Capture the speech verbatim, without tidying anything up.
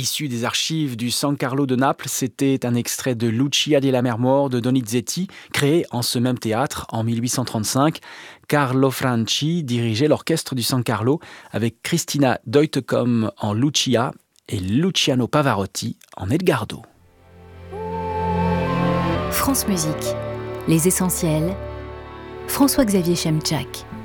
issu des archives du San Carlo de Naples. C'était un extrait de Lucia della Marmore de Donizetti, créé en ce même théâtre en mille huit cent trente-cinq. Carlo Franchi dirigeait l'orchestre du San Carlo avec Christina Deutecom en Lucia et Luciano Pavarotti en Edgardo. France Musique, les essentiels, François-Xavier Chemchak.